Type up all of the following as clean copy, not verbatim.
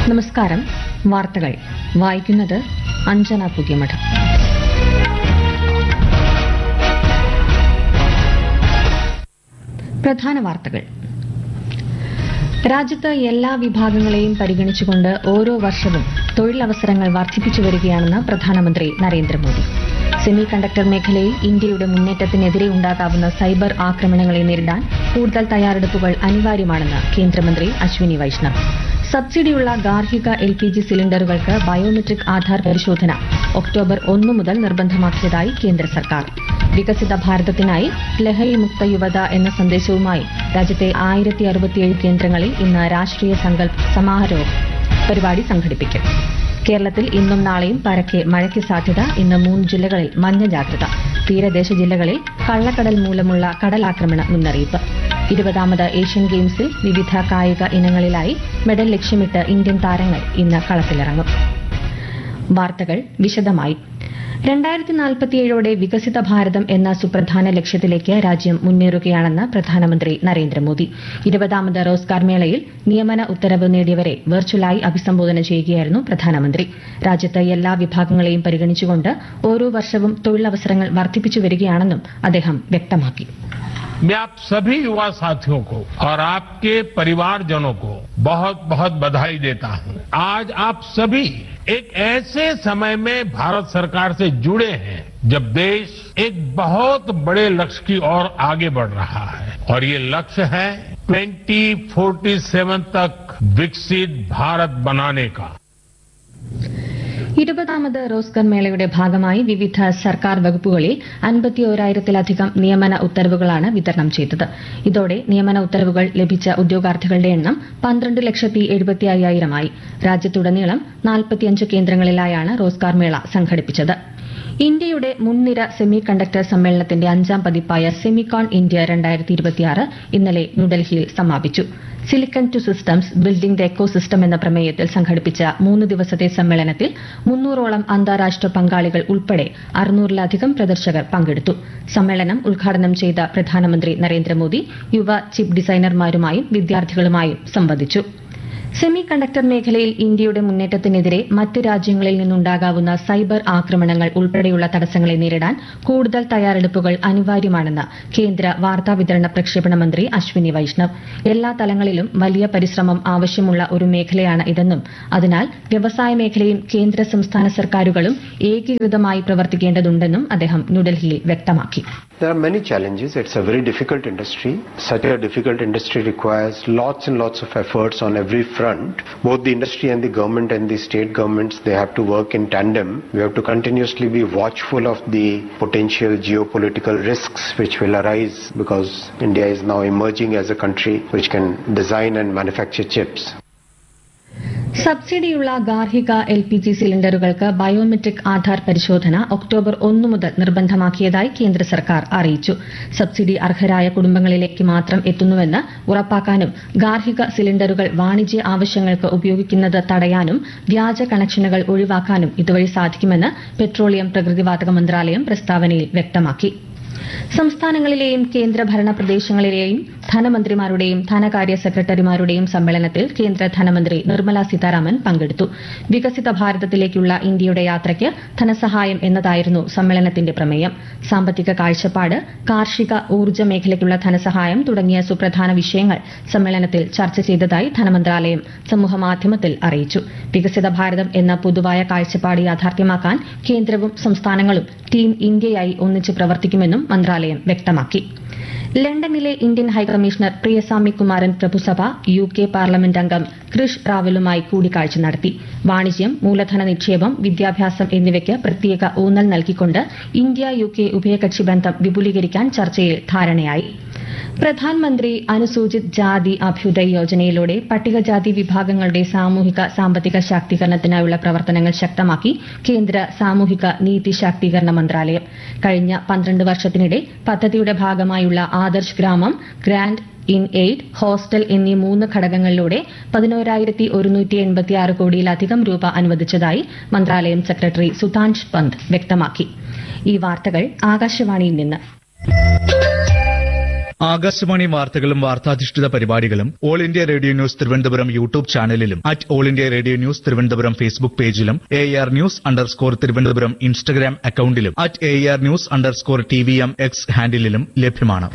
നമസ്കാരം. വാർത്തകൾ വായിക്കുന്നത് അഞ്ജന പുതിയമഠം. പ്രധാന വാർത്തകൾ. രാജ്യത്ത് എല്ലാ വിഭാഗങ്ങളെയും പരിഗണിച്ചുകൊണ്ട് ഓരോ വർഷവും തൊഴിലവസരങ്ങൾ വർദ്ധിപ്പിച്ചു വരികയാണെന്ന് പ്രധാനമന്ത്രി നരേന്ദ്രമോദി. സെമി കണ്ടക്ടർ മേഖലയിൽ ഇന്ത്യയുടെ മുന്നേറ്റത്തിനെതിരെ ഉണ്ടാകാവുന്ന സൈബർ ആക്രമണങ്ങളെ നേരിടാൻ കൂടുതൽ തയ്യാറെടുപ്പുകൾ അനിവാര്യമാണെന്ന് കേന്ദ്രമന്ത്രി അശ്വിനി വൈഷ്ണവ്. സബ്സിഡിയുള്ള ഗാർഹിക LPG സിലിണ്ടറുകൾക്ക് ബയോമെട്രിക് ആധാർ പരിശോധന ഒക്ടോബർ 1 മുതൽ നിർബന്ധമാക്കിയതായി കേന്ദ്ര സർക്കാർ. വികസിത ഭാരതത്തിനായി ലഹരി മുക്ത യുവത എന്ന സന്ദേശവുമായി രാജ്യത്തെ 1067 കേന്ദ്രങ്ങളിൽ ഇന്ന് രാഷ്ട്രീയ സങ്കല്പ് സമാരോഹ് പരിപാടി സംഘടിപ്പിക്കും. കേരളത്തിൽ ഇന്നും നാളെയും പരക്കെ മഴയ്ക്ക് സാധ്യത. ഇന്ന് 3 ജില്ലകളിൽ മഞ്ഞ ജാഗ്രത. തീരദേശ ജില്ലകളിൽ കള്ളക്കടൽ മൂലമുള്ള കടലാക്രമണ മുന്നറിയിപ്പ്. 20ാമത് ഏഷ്യൻ ഗെയിംസിൽ വിവിധ കായിക ഇനങ്ങളിലായി മെഡൽ ലക്ഷ്യമിട്ട് ഇന്ത്യൻ താരങ്ങൾ ഇന്ന് കളത്തിലിറങ്ങും. വാർത്തകൾ വിശദമായി. 2047ഓടെ വികസിത ഭാരതം എന്ന സുപ്രധാന ലക്ഷ്യത്തിലേക്ക് രാജ്യം മുന്നേറുകയാണെന്ന് പ്രധാനമന്ത്രി നരേന്ദ്രമോദി. 20ാമത് റോസ്ഗാർ മേളയിൽ നിയമന ഉത്തരവ് നേടിയവരെ വെർച്വലായി അഭിസംബോധന ചെയ്യുകയായിരുന്നു പ്രധാനമന്ത്രി. രാജ്യത്ത് എല്ലാ വിഭാഗങ്ങളെയും പരിഗണിച്ചുകൊണ്ട് ഓരോ വർഷവും തൊഴിലവസരങ്ങൾ വർദ്ധിപ്പിച്ചു വരികയാണെന്നും അദ്ദേഹം വ്യക്തമാക്കി. मैं आप सभी युवा साथियों को और आपके परिवारजनों को बहुत बहुत बधाई देता हूं. आज आप सभी एक ऐसे समय में भारत सरकार से जुड़े हैं जब देश एक बहुत बड़े लक्ष्य की ओर आगे बढ़ रहा है और ये लक्ष्य है 2047 तक विकसित भारत बनाने का. 20ാമത് റോസ്ഗർ മേളയുടെ ഭാഗമായി വിവിധ സർക്കാർ വകുപ്പുകളിൽ 51,000-ത്തിലധികം നിയമന ഉത്തരവുകളാണ് വിതരണം ചെയ്തത്. ഇതോടെ നിയമന ഉത്തരവുകൾ ലഭിച്ച ഉദ്യോഗാർത്ഥികളുടെ എണ്ണം 12,75,000 ആയി. രാജ്യത്തുടനീളം 45 കേന്ദ്രങ്ങളിലായാണ് റോസ്ഗാർ മേള സംഘടിപ്പിച്ചത്. ഇന്ത്യയുടെ മുൻനിര സെമി കണ്ടക്ടർ സമ്മേളനത്തിന്റെ 5ാം പതിപ്പായ സെമിക്കോൺ ഇന്ത്യ 2026 ഇന്നലെ ന്യൂഡൽഹിയിൽ സമാപിച്ചു. Silicon to systems building the ecosystem എന്ന പ്രമേയത്തിൽ സംഘടിപ്പിച്ച 3 ദിവസത്തെ സമ്മേളനത്തിൽ 300ഓളം അന്താരാഷ്ട്ര പങ്കാളികൾ ഉൾപ്പെടെ 600-ലധികം പ്രദർശകർ പങ്കെടുത്തു. സമ്മേളനം ഉദ്ഘാടനം ചെയ്ത പ്രധാനമന്ത്രി നരേന്ദ്രമോദി യുവ ചിപ്പ് ഡിസൈനർമാരുമായും വിദ്യാർത്ഥികളുമായും സംവദിച്ചു. സെമി കണ്ടക്ടർ മേഖലയിൽ ഇന്ത്യയുടെ മുന്നേറ്റത്തിനെതിരെ മറ്റ് രാജ്യങ്ങളിൽ നിന്നുണ്ടാകാവുന്ന സൈബർ ആക്രമണങ്ങൾ ഉൾപ്പെടെയുള്ള തടസ്സങ്ങളെ നേരിടാൻ കൂടുതൽ തയ്യാറെടുപ്പുകൾ അനിവാര്യമാണെന്ന് കേന്ദ്ര വാർത്താവിതരണ പ്രക്ഷേപണ മന്ത്രി അശ്വിനി വൈഷ്ണവ്. എല്ലാ തലങ്ങളിലും വലിയ പരിശ്രമം ആവശ്യമുള്ള ഒരു മേഖലയാണ് ഇതെന്നും അതിനാൽ വ്യവസായ മേഖലയും കേന്ദ്ര സംസ്ഥാന സർക്കാരുകളും ഏകീകൃതമായി പ്രവർത്തിക്കേണ്ടതുണ്ടെന്നും അദ്ദേഹം ന്യൂഡൽഹിയിൽ വ്യക്തമാക്കി. There are many challenges. It's a very difficult industry. Such a difficult industry requires lots and lots of efforts on every front. Both the industry and the government and the state governments, they have to work in tandem. We have to continuously be watchful of the potential geopolitical risks which will arise because India is now emerging as a country which can design and manufacture chips. സബ്സിഡിയുള്ള ഗാർഹിക LPG സിലിണ്ടറുകൾക്ക് biometric Aadhaar പരിശോധന October 1 മുതൽ നിർബന്ധമാക്കിയതായി കേന്ദ്ര സർക്കാർ അറിയിച്ചു. Subsidy അർഹരായ കുടുംബങ്ങളിലേക്ക് മാത്രം എത്തുന്നുവെന്ന് ഉറപ്പാക്കാനും ഗാർഹിക സിലിണ്ടറുകൾ വാണിജ്യ ആവശ്യങ്ങൾക്ക് ഉപയോഗിക്കുന്നത് തടയാനും വ്യാജ കണക്ഷനുകൾ ഒഴിവാക്കാനും ഇതുവഴി സാധിക്കുമെന്ന് പെട്രോളിയം പ്രകൃതിവാതക മന്ത്രാലയം പ്രസ്താവനയിൽ വ്യക്തമാക്കി. സംസ്ഥാനങ്ങളിലെയും കേന്ദ്രഭരണ പ്രദേശങ്ങളിലെയും ധനമന്ത്രിമാരുടെയും ധനകാര്യ സെക്രട്ടറിമാരുടെയും സമ്മേളനത്തിൽ കേന്ദ്ര ധനമന്ത്രി നിർമ്മല സീതാരാമൻ പങ്കെടുത്തു. വികസിത ഭാരതത്തിലേക്കുള്ള ഇന്ത്യയുടെ യാത്രയ്ക്ക് ധനസഹായം എന്നതായിരുന്നു സമ്മേളനത്തിന്റെ പ്രമേയം. സാമ്പത്തിക കാഴ്ചപ്പാട്, കാർഷിക, ഊർജ്ജ മേഖലയ്ക്കുള്ള ധനസഹായം തുടങ്ങിയ സുപ്രധാന വിഷയങ്ങൾ സമ്മേളനത്തിൽ ചർച്ച ചെയ്തതായി ധനമന്ത്രാലയം സമൂഹമാധ്യമത്തിൽ അറിയിച്ചു. വികസിത ഭാരതം എന്ന പൊതുവായ കാഴ്ചപ്പാട് യാഥാർത്ഥ്യമാക്കാൻ കേന്ദ്രവും സംസ്ഥാനങ്ങളും ടീം ഇന്ത്യയായി ഒന്നിച്ച് പ്രവർത്തിക്കുമെന്നും മന്ത്രാലയം വ്യക്തമാക്കി. ലണ്ടനിലെ Indian high commissioner Priyaswami Kumaran പ്രഭുസഭ UK parliament അംഗം ക്രിഷ് റാവലുമായി കൂടിക്കാഴ്ച നടത്തി. വാണിജ്യം, മൂലധന നിക്ഷേപം, വിദ്യാഭ്യാസം എന്നിവയ്ക്ക് പ്രത്യേക ഊന്നൽ നൽകിക്കൊണ്ട് ഇന്ത്യ UK ഉഭയകക്ഷി ബന്ധം വിപുലീകരിക്കാൻ ചർച്ചയിൽ ധാരണയായി. പ്രധാൻമന്ത്രി അനുസൂചിത് ജാതി അഭ്യുദയ് യോജനയിലൂടെ പട്ടികജാതി വിഭാഗങ്ങളുടെ സാമൂഹിക സാമ്പത്തിക ശാക്തീകരണത്തിനായുള്ള പ്രവർത്തനങ്ങൾ ശക്തമാക്കി കേന്ദ്ര സാമൂഹിക നീതി ശാക്തീകരണ മന്ത്രാലയം. കഴിഞ്ഞ 12 വർഷത്തിനിടെ പദ്ധതിയുടെ ഭാഗമായുള്ള ആദർശ് ഗ്രാമം, ഗ്രാന്റ് ഇൻ എയ്ഡ്, ഹോസ്റ്റൽ എന്നീ 3 ഘടകങ്ങളിലൂടെ 11,186 കോടിയിലധികം രൂപ അനുവദിച്ചതായി മന്ത്രാലയം സെക്രട്ടറി സുധാൻഷ് പന്ത് വ്യക്തമാക്കി. ഈ വാർത്തകൾ ആകാശവാണിയിൽ നിന്ന്. ആകാശവാണി വാർത്തകളും വാർത്താധിഷ്ഠിത പരിപാടികളും all India radio news Thiruvananthapuram YouTube ചാനലിലും all India radio news Thiruvananthapuram Facebook പേജിലും AR ന്യൂസ് _തിരുവനന്തപുരം ഇൻസ്റ്റഗ്രാം അക്കൌണ്ടിലും AR ന്യൂസ് _TVM X ഹാൻഡിലും ലഭ്യമാണ്.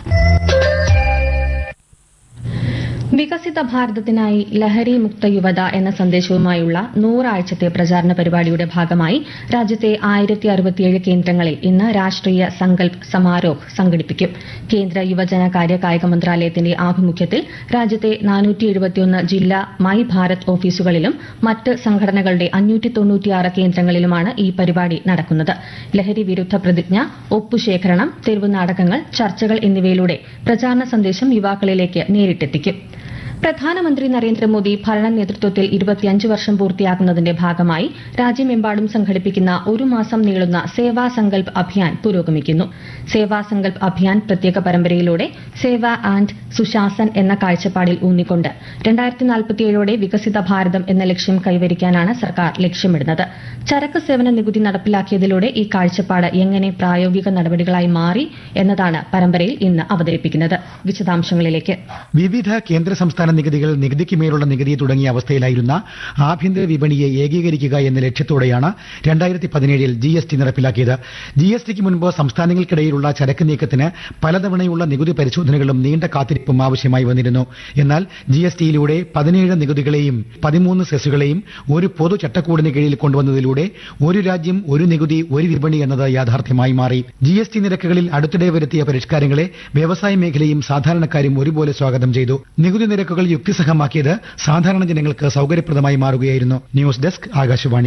വികസിത ഭാരതത്തിനായി ലഹരി മുക്ത യുവത എന്ന സന്ദേശവുമായുള്ള 100 ആഴ്ചത്തെ പ്രചാരണ പരിപാടിയുടെ ഭാഗമായി രാജ്യത്തെ 1067 കേന്ദ്രങ്ങളിൽ ഇന്ന് രാഷ്ട്രീയ സങ്കൽപ് സമാരോഹ് സംഘടിപ്പിക്കും. കേന്ദ്ര യുവജനകാര്യ കായിക മന്ത്രാലയത്തിന്റെ ആഭിമുഖ്യത്തിൽ രാജ്യത്തെ 471 ജില്ലാ മൈ ഭാരത് ഓഫീസുകളിലും മറ്റ് സംഘടനകളുടെ 596 കേന്ദ്രങ്ങളിലുമാണ് ഈ പരിപാടി നടക്കുന്നത്. ലഹരി വിരുദ്ധ പ്രതിജ്ഞ, ഒപ്പുശേഖരണം, തെരുവ് നാടകങ്ങൾ, ചർച്ചകൾ എന്നിവയിലൂടെ പ്രചാരണ സന്ദേശം യുവാക്കളിലേക്ക് നേരിട്ടെത്തിക്കും. പ്രധാനമന്ത്രി നരേന്ദ്രമോദി ഭരണ നേതൃത്വത്തിൽ 25 വർഷം പൂർത്തിയാക്കുന്നതിന്റെ ഭാഗമായി രാജ്യമെമ്പാടും സംഘടിപ്പിക്കുന്ന ഒരു മാസം നീളുന്ന സേവാ സങ്കൽപ് അഭിയാൻ പുരോഗമിക്കുന്നു. സേവാ സങ്കൽപ് അഭിയാൻ പ്രത്യേക പരമ്പരയിലൂടെ സേവ ആൻഡ് സുശാസൻ എന്ന കാഴ്ചപ്പാടിൽ ഊന്നിക്കൊണ്ട് 2047 വികസിത ഭാരതം എന്ന ലക്ഷ്യം കൈവരിക്കാനാണ് സർക്കാർ ലക്ഷ്യമിടുന്നത്. ചരക്ക് സേവന നികുതി നടപ്പിലാക്കിയതിലൂടെ ഈ കാഴ്ചപ്പാട് എങ്ങനെ പ്രായോഗിക നടപടികളായി മാറി എന്നതാണ് പരമ്പരയിൽ ഇന്ന് അവതരിപ്പിക്കുന്നത്. വിശദാംശങ്ങളിലേക്ക്. വിവിധ കേന്ദ്ര സംസ്ഥാന നികുതികൾ, നികുതിക്ക് മേലുള്ള നികുതി തുടങ്ങിയ അവസ്ഥയിലായിരുന്ന ആഭ്യന്തര വിപണിയെ ഏകീകരിക്കുക എന്ന ലക്ഷ്യത്തോടെയാണ് 2017 GST നടപ്പിലാക്കിയത്. GSTക്ക് മുൻപ് സംസ്ഥാനങ്ങൾക്കിടയിലുള്ള ചരക്ക് നീക്കത്തിന് പലതവണയുള്ള നികുതി പരിശോധനകളും നീണ്ട കാത്തിരിപ്പും ആവശ്യമായി വന്നിരുന്നു. എന്നാൽ GSTയിലൂടെ 17 നികുതികളെയും 13 സെസ്സുകളെയും ഒരു പൊതു ചട്ടക്കൂടിന് കീഴിൽ കൊണ്ടുവന്നതിലൂടെ ഒരു രാജ്യം ഒരു നികുതി ഒരു വിപണി എന്നത് യാഥാർത്ഥ്യമായി മാറി. GST നിരക്കുകളിൽ അടുത്തിടെ വരുത്തിയ പരിഷ്കാരങ്ങളെ വ്യവസായ മേഖലയും സാധാരണക്കാരും ഒരുപോലെ സ്വാഗതം ചെയ്തു. നികുതി നിരക്കുകൾ യുക്തിസഹമാക്കിയത് സാധാരണ ജനങ്ങൾക്ക് സൌകര്യപ്രദമായി മാറുകയായിരുന്നു. News desk, Akashvani.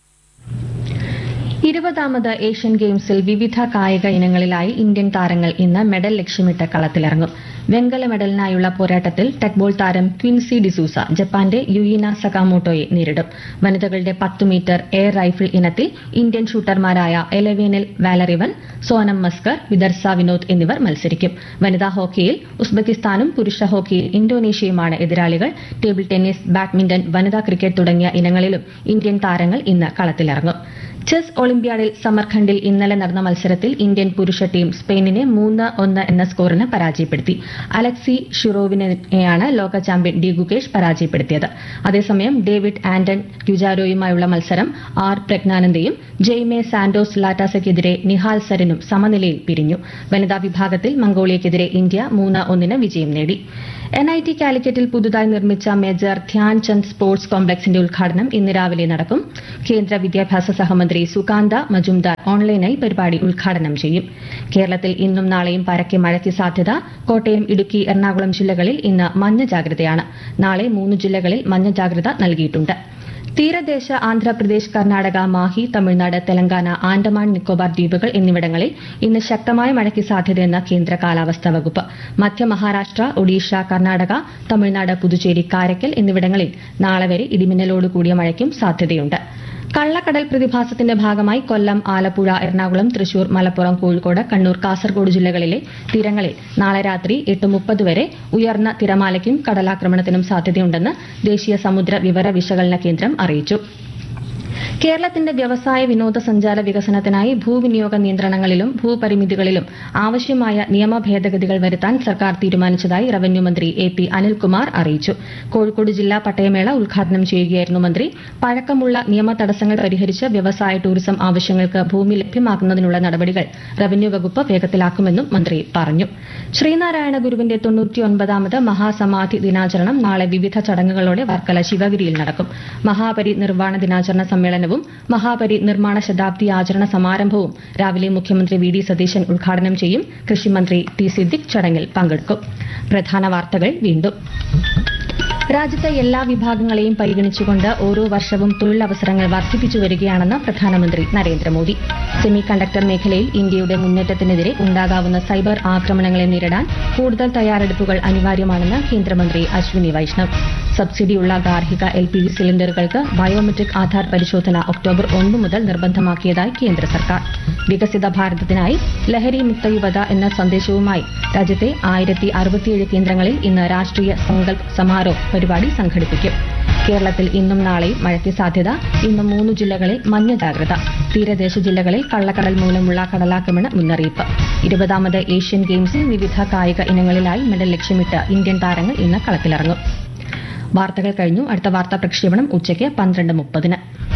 20ാമത് ഏഷ്യൻ ഗെയിംസിൽ വിവിധ കായിക ഇനങ്ങളിലായി ഇന്ത്യൻ താരങ്ങൾ ഇന്ന് മെഡൽ ലക്ഷ്യമിട്ട് കളത്തിലിറങ്ങും. വെങ്കല മെഡലിനായുള്ള പോരാട്ടത്തിൽ ടെക്ബോൾ താരം ക്വിൻസി ഡിസൂസ ജപ്പാന്റെ യുയിന സകാമോട്ടോയെ നേരിടും. വനിതകളുടെ 10 മീറ്റർ എയർ റൈഫിൾ ഇനത്തിൽ ഇന്ത്യൻ ഷൂട്ടർമാരായ എലവേനിൽ വാലറിവൻ, സോനം മസ്കർ, വിദർസ വിനോദ് എന്നിവർ മത്സരിക്കും. വനിതാ ഹോക്കിയിൽ ഉസ്ബെക്കിസ്ഥാനും പുരുഷ ഹോക്കിയിൽ ഇന്തോനേഷ്യയുമാണ് എതിരാളികൾ. ടേബിൾ ടെന്നീസ്, ബാഡ്മിന്റൺ, വനിതാ ക്രിക്കറ്റ് തുടങ്ങിയ ഇനങ്ങളിലും ഇന്ത്യൻ താരങ്ങൾ ഇന്ന് കളത്തിലിറങ്ങും. ചെസ് ഒളിമ്പ്യാഡിൽ സമർഖണ്ഡിൽ ഇന്നലെ നടന്ന മത്സരത്തിൽ ഇന്ത്യൻ പുരുഷ ടീം സ്പെയിനിനെ 3-1 എന്ന സ്കോറിന് പരാജയപ്പെടുത്തി. അലക്സി ഷിറോവിനെയാണ് ലോക ചാമ്പ്യൻ ഡി ഗുകേഷ് പരാജയപ്പെടുത്തിയത്. അതേസമയം ഡേവിഡ് ആന്റൺ ക്യുജാരോയുമായുള്ള മത്സരം ആർ പ്രജ്ഞാനന്ദയും ജെയ്മെ സാന്റോസ് ലാറ്റാസയ്ക്കെതിരെ നിഹാൽ സരിനും സമനിലയിൽ പിരിഞ്ഞു. വനിതാ വിഭാഗത്തിൽ മംഗോളിയയ്ക്കെതിരെ ഇന്ത്യ 3-1 വിജയം നേടി. NIT കാലിക്കറ്റിൽ പുതുതായി നിർമ്മിച്ച മേജർ ധ്യാൻചന്ദ് സ്പോർട്സ് കോംപ്ലക്സിന്റെ ഉദ്ഘാടനം ഇന്ന് രാവിലെ നടക്കും. കേന്ദ്ര വിദ്യാഭ്യാസ സഹമന്ത്രി സുകാന്ത മജുംദാർ ഓൺലൈനായി പരിപാടി ഉദ്ഘാടനം ചെയ്യും. കേരളത്തിൽ ഇന്നും നാളെയും പരക്കെ മഴയ്ക്ക് സാധ്യത. കോട്ടയം, ഇടുക്കി, എറണാകുളം ജില്ലകളിൽ ഇന്ന് മഞ്ഞ ജാഗ്രതയാണ്. നാളെ 3 ജില്ലകളിൽ മഞ്ഞ ജാഗ്രത നൽകിയിട്ടുണ്ട്. തീരദേശ ആന്ധ്രാപ്രദേശ്, കർണാടക, മാഹി, തമിഴ്നാട്, തെലങ്കാന, ആൻഡമാൻ നിക്കോബാർ ദ്വീപുകൾ എന്നിവിടങ്ങളിൽ ഇന്ന് ശക്തമായ മഴയ്ക്ക് സാധ്യതയെന്ന് കേന്ദ്ര കാലാവസ്ഥാ വകുപ്പ്. മധ്യ മഹാരാഷ്ട്ര, ഒഡീഷ, കർണാടക, തമിഴ്നാട്, പുതുച്ചേരി, കാരയ്ക്കൽ എന്നിവിടങ്ങളിൽ നാളെ വരെ ഇടിമിന്നലോടുകൂടിയ മഴയ്ക്കും സാധ്യതയുണ്ട്. കള്ളക്കടൽ പ്രതിഭാസത്തിന്റെ ഭാഗമായി കൊല്ലം, ആലപ്പുഴ, എറണാകുളം, തൃശൂർ, മലപ്പുറം, കോഴിക്കോട്, കണ്ണൂർ, കാസർഗോഡ് ജില്ലകളിലെ തീരങ്ങളിൽ നാളെ രാത്രി 8:30 വരെ ഉയർന്ന തിരമാലയ്ക്കും കടലാക്രമണത്തിനും സാധ്യതയുണ്ടെന്ന് ദേശീയ സമുദ്ര വിവര വിശകലന കേന്ദ്രം അറിയിച്ചു. കേരളത്തിന്റെ വ്യവസായ വിനോദസഞ്ചാര വികസനത്തിനായി ഭൂവിനിയോഗ നിയന്ത്രണങ്ങളിലും ഭൂപരിമിതികളിലും ആവശ്യമായ നിയമ ഭേദഗതികൾ വരുത്താൻ സർക്കാർ തീരുമാനിച്ചതായി റവന്യൂ മന്ത്രി AP അനിൽകുമാർ അറിയിച്ചു. കോഴിക്കോട് ജില്ലാ പട്ടയമേള ഉദ്ഘാടനം ചെയ്യുകയായിരുന്നു മന്ത്രി. പഴക്കമുള്ള നിയമ തടസ്സങ്ങൾ പരിഹരിച്ച് വ്യവസായ ടൂറിസം ആവശ്യങ്ങൾക്ക് ഭൂമി ലഭ്യമാക്കുന്നതിനുള്ള നടപടികൾ റവന്യൂ വകുപ്പ് വേഗത്തിലാക്കുമെന്നും മന്ത്രി പറഞ്ഞു. ശ്രീനാരായണ ഗുരുവിന്റെ 99ാമത് മഹാസമാധി ദിനാചരണം നാളെ വിവിധ ചടങ്ങുകളോടെ വർക്കല ശിവഗിരിയിൽ നടക്കും. മഹാപരി നിർവ്വാണ ദിനാചരണ സമ്മേളനവും മഹാപരി നിർമ്മാണ ശതാബ്ദി ആചരണ സമാരംഭവും രാവിലെ മുഖ്യമന്ത്രി VD സതീശൻ ഉദ്ഘാടനം ചെയ്യും. കൃഷിമന്ത്രി T സിദ്ദിഖ് ചടങ്ങിൽ പങ്കെടുക്കും. പ്രധാന വാർത്തകൾ വീണ്ടും. രാജ്യത്തെ എല്ലാ വിഭാഗങ്ങളെയും പരിഗണിച്ചുകൊണ്ട് ഓരോ വർഷവും തൊഴിലവസരങ്ങൾ വർദ്ധിപ്പിച്ചു വരികയാണെന്ന് പ്രധാനമന്ത്രി നരേന്ദ്രമോദി. സെമി കണ്ടക്ടർ മേഖലയിൽ ഇന്ത്യയുടെ മുന്നേറ്റത്തിനെതിരെ ഉണ്ടാകാവുന്ന സൈബർ ആക്രമണങ്ങളെ നേരിടാൻ കൂടുതൽ തയ്യാറെടുപ്പുകൾ അനിവാര്യമാണെന്ന് കേന്ദ്രമന്ത്രി അശ്വിനി വൈഷ്ണവ്. സബ്സിഡിയുള്ള ഗാർഹിക LPG സിലിണ്ടറുകൾക്ക് ബയോമെട്രിക് ആധാർ പരിശോധന ഒക്ടോബർ 1 മുതൽ നിർബന്ധമാക്കിയതായി കേന്ദ്ര സർക്കാർ. വികസിത ഭാരതത്തിനായി ലഹരി മുക്ത യുവത എന്ന സന്ദേശവുമായി രാജ്യത്തെ 1067 കേന്ദ്രങ്ങളിൽ ഇന്ന് രാഷ്ട്രീയ സങ്കൽപ് സമാരോഹ് പരിപാടി സംഘടിപ്പിക്കും. കേരളത്തിൽ ഇന്നും നാളെയും മഴയ്ക്ക് സാധ്യത. ഇന്ന് 3 ജില്ലകളിൽ മഞ്ഞ ജാഗ്രത. തീരദേശ ജില്ലകളിൽ കള്ളക്കടൽ മൂലമുള്ള കടലാക്രമണ മുന്നറിയിപ്പ്. 20ാമത് ഏഷ്യൻ ഗെയിംസിൽ വിവിധ കായിക ഇനങ്ങളിലായി മെഡൽ ലക്ഷ്യമിട്ട് ഇന്ത്യൻ താരങ്ങൾ ഇന്ന് കളത്തിലിറങ്ങും. വാർത്തകൾ കഴിഞ്ഞു. അടുത്ത വാർത്താ പ്രക്ഷേപണം ഉച്ചയ്ക്ക് 12:30.